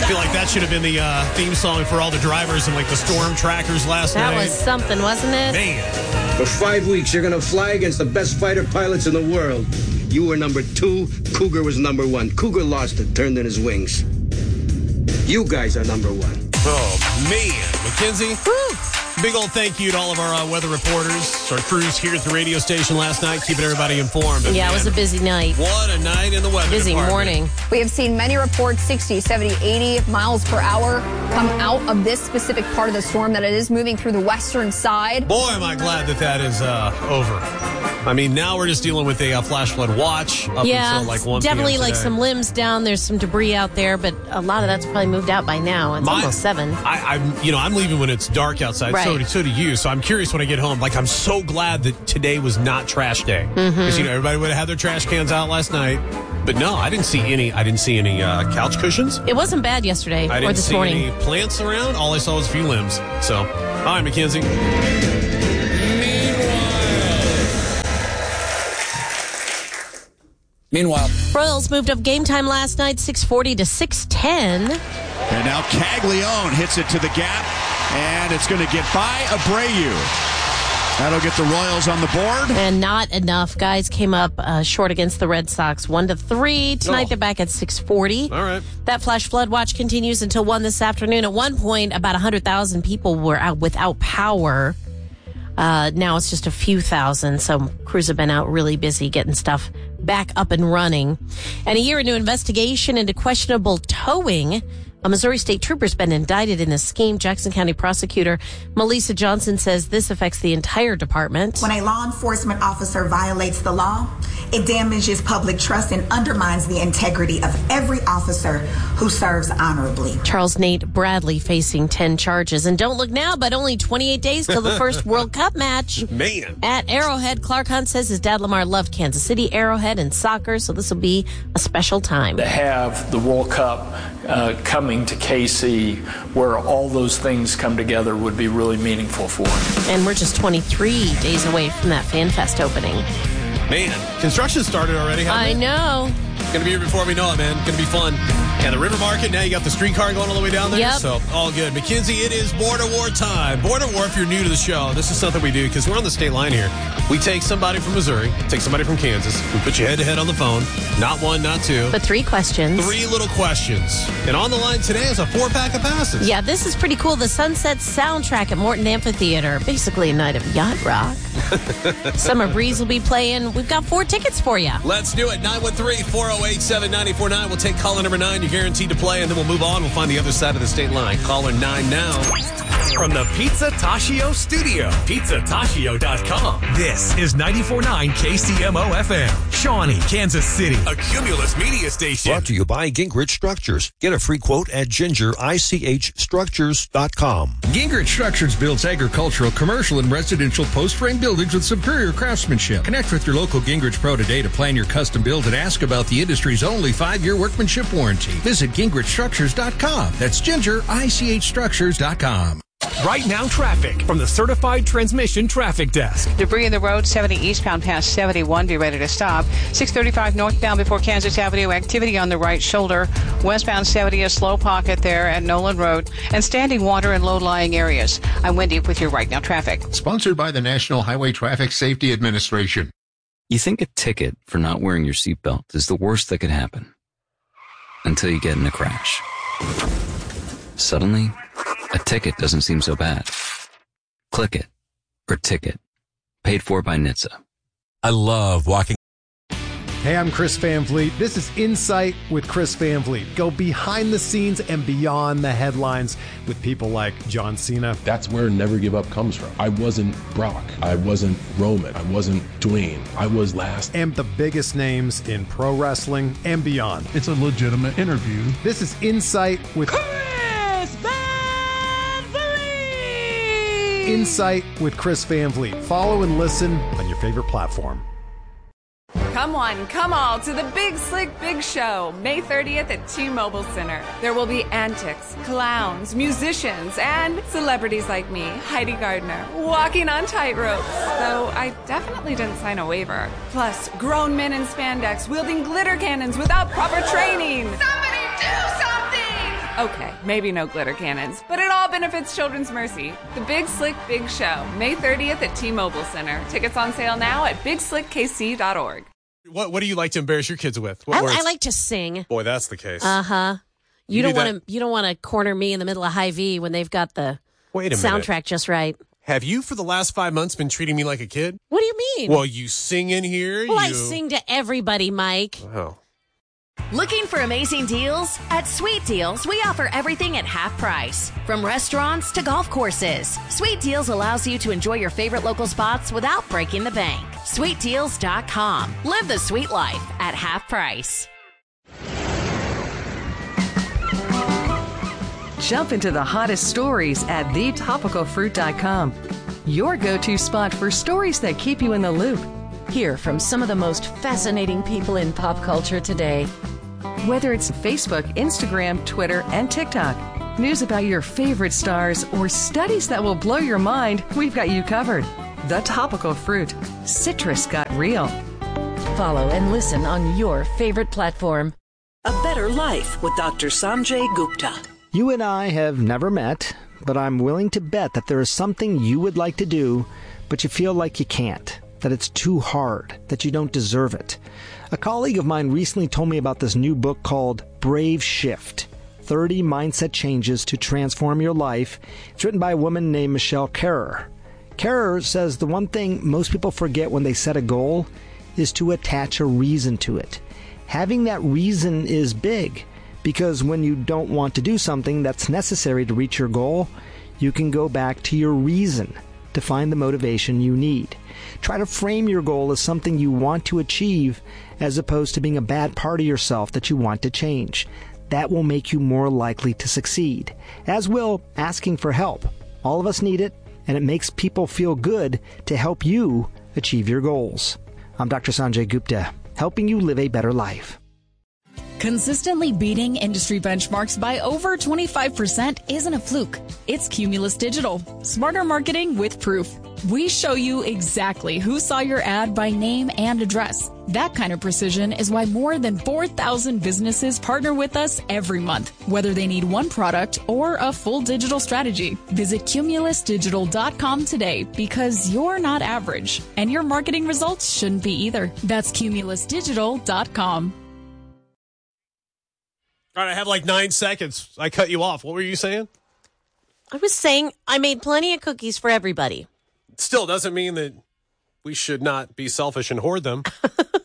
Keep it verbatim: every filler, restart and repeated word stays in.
I feel like that should have been the uh, theme song for all the drivers and like the storm trackers last that night. That was something, wasn't it? Man. For five weeks, you're going to fly against the best fighter pilots in the world. You were number two. Cougar was number one. Cougar lost it, turned in his wings. You guys are number one. Oh, man. Mackenzie. Woo. Big old thank you to all of our uh, weather reporters, our crews here at the radio station last night, keeping everybody informed. And yeah, man, it was a busy night. What a night in the weather Busy department. morning. We have seen many reports sixty, seventy, eighty miles per hour come out of this specific part of the storm, that it is moving through the western side. Boy, am I glad that that is uh, over. I mean, now we're just dealing with a uh, flash flood watch up yeah, until like one definitely p.m. like today. some limbs down. There's some debris out there, but a lot of that's probably moved out by now. It's My, almost seven. I, I'm, you know, I'm leaving when it's dark outside. Right. So, do, so do you. So I'm curious when I get home. Like, I'm so glad that today was not trash day, because Mm-hmm. you know everybody would have had their trash cans out last night. But no, I didn't see any. I didn't see any uh, couch cushions. It wasn't bad yesterday I or didn't this see morning. any plants around. All I saw was a few limbs. So, all right, Mackenzie. Meanwhile, Royals moved up game time last night, six forty to six ten. And now Caglione hits it to the gap, and it's going to get by Abreu. That'll get the Royals on the board. And not enough. Guys came up uh, short against the Red Sox, one to three. Tonight Oh. they're back at six forty. All right. That flash flood watch continues until one this afternoon. At one point, about one hundred thousand people were out without power. Uh, now it's just a few thousand, so crews have been out really busy getting stuff back up and running. And a year into investigation into questionable towing, a Missouri State trooper's been indicted in this scheme. Jackson County prosecutor Melissa Johnson says this affects the entire department. When a law enforcement officer violates the law, it damages public trust and undermines the integrity of every officer who serves honorably. Charles Nate Bradley facing ten charges. And don't look now, but only twenty-eight days till the first World Cup match. Man. At Arrowhead, Clark Hunt says his dad Lamar loved Kansas City, Arrowhead, and soccer, so this will be a special time. To have the World Cup uh, coming to K C, where all those things come together, would be really meaningful for him. And we're just twenty-three days away from that Fan Fest opening. Man, construction started already, hasn't I it? know. Gonna be here before we know it, man. Gonna be fun. Yeah, the River Market, now you got the streetcar going all the way down there. Yep. So, all good. Mackenzie, it is Border War time. Border War, if you're new to the show, this is something we do because we're on the state line here. We take somebody from Missouri, take somebody from Kansas, we put you head to head on the phone. Not one, not two. But three questions. Three little questions. And on the line today is a four pack of passes. Yeah, this is pretty cool. The Sunset soundtrack at Morton Amphitheater. Basically a night of yacht rock. Summer Breeze will be playing. We've got four tickets for you. Let's do it. nine one three, four oh eight, seven nine four nine. We'll take caller number nine. You're guaranteed to play, and then we'll move on. We'll find the other side of the state line. Caller nine now. From the Pizza Tashio studio, pizza tashio dot com. This is ninety-four point nine K C M O F M, Shawnee, Kansas City. A Cumulus media station. Brought to you by Gingrich Structures. Get a free quote at ginger ich structures dot com. Gingrich Structures builds agricultural, commercial, and residential post-frame buildings with superior craftsmanship. Connect with your local Gingrich Pro today to plan your custom build and ask about the industry's only five-year workmanship warranty. Visit gingrich structures dot com. That's ginger ich structures dot com. Right now, traffic from the Certified Transmission Traffic Desk. Debris in the road, seventy eastbound past seventy-one. Be ready to stop. six thirty-five northbound before Kansas Avenue. Activity on the right shoulder. Westbound seventy, a slow pocket there at Nolan Road. And standing water in low-lying areas. I'm Wendy with your Right Now traffic. Sponsored by the National Highway Traffic Safety Administration. You think a ticket for not wearing your seatbelt is the worst that could happen. Until you get in a crash. Suddenly, a ticket doesn't seem so bad. Click it. Or ticket. Paid for by N H T S A. I love walking. Hey, I'm Chris Van Vliet. This is Insight with Chris Van Vliet. Go behind the scenes and beyond the headlines with people like John Cena. That's where Never Give Up comes from. I wasn't Brock. I wasn't Roman. I wasn't Dwayne. I was last. And the biggest names in pro wrestling and beyond. It's a legitimate interview. This is Insight with Chris Van Vliet. Insight with Chris Van Vliet. Follow and listen on your favorite platform. Come one, come all to the Big Slick Big Show, May thirtieth at T-Mobile Center. There will be antics, clowns, musicians, and celebrities like me, Heidi Gardner, walking on tightropes. Though I definitely didn't sign a waiver. Plus, grown men in spandex wielding glitter cannons without proper training. Somebody do something! Okay, maybe no glitter cannons, but it all benefits Children's Mercy. The Big Slick Big Show, May thirtieth at T-Mobile Center. Tickets on sale now at big slick k c dot org. What What do you like to embarrass your kids with? What I, words? I like to sing. Boy, that's the case. Uh huh. You, You don't do want to. You don't want to corner me in the middle of High V when they've got the Wait a soundtrack minute. just right. Have you, for the last five months, been treating me like a kid? What do you mean? Well, you sing in here. Well, you... I sing to everybody, Mike. Oh. Looking for amazing deals? At Sweet Deals, we offer everything at half price. From restaurants to golf courses, Sweet Deals allows you to enjoy your favorite local spots without breaking the bank. sweet deals dot com. Live the sweet life at half price. Jump into the hottest stories at the topical fruit dot com. Your go-to spot for stories that keep you in the loop. Hear from some of the most fascinating people in pop culture today. Whether it's Facebook, Instagram, Twitter, and TikTok, news about your favorite stars, or studies that will blow your mind, we've got you covered. The Topical Fruit. Citrus got real. Follow and listen on your favorite platform. A Better Life with Doctor Sanjay Gupta. You and I have never met, but I'm willing to bet that there is something you would like to do, but you feel like you can't, that it's too hard, that you don't deserve it. A colleague of mine recently told me about this new book called Brave Shift, thirty Mindset Changes to Transform Your Life. It's written by a woman named Michelle Kerrer. Kerrer says the one thing most people forget when they set a goal is to attach a reason to it. Having that reason is big, because when you don't want to do something that's necessary to reach your goal, you can go back to your reason to find the motivation you need. Try to frame your goal as something you want to achieve as opposed to being a bad part of yourself that you want to change. That will make you more likely to succeed, as will asking for help. All of us need it, and it makes people feel good to help you achieve your goals. I'm Doctor Sanjay Gupta, helping you live a better life. Consistently beating industry benchmarks by over twenty-five percent isn't a fluke. It's Cumulus Digital. Smarter marketing with proof. We show you exactly who saw your ad by name and address. That kind of precision is why more than four thousand businesses partner with us every month, whether they need one product or a full digital strategy. Visit cumulus digital dot com today, because you're not average, and your marketing results shouldn't be either. That's cumulus digital dot com. All right, I have like nine seconds. I cut you off. What were you saying? I was saying I made plenty of cookies for everybody. Still doesn't mean that we should not be selfish and hoard them.